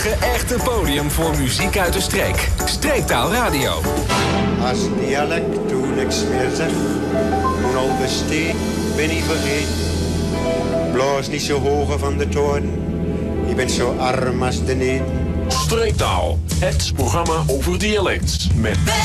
enige echte podium voor muziek uit de streek. Streektaal Radio. Als dialect toen niks meer zeg, al besteed, ben ik vergeten. Blaas niet zo hoger van de toren, je bent zo arm als de neten. Streektaal, het programma over dialect met